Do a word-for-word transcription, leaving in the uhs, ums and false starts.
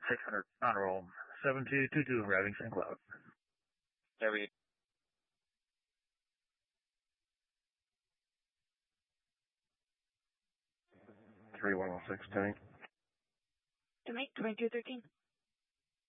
six hundred on roll. seven two two two, routing Saint Cloud. There we three one one six, Timmy. Timmy, twenty-two thirteen.